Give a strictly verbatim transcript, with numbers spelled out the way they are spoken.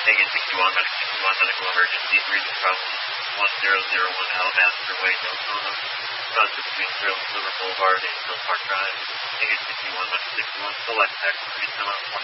Vegas sixty-one, medic sixty-one, medical emergency, breathing problem one zero zero one Alabaster Way, Daytona. Cause between Trail Silver Boulevard and Hill Park Drive. Vegas sixty-one, medic sixty-one, select taxi, three seven one.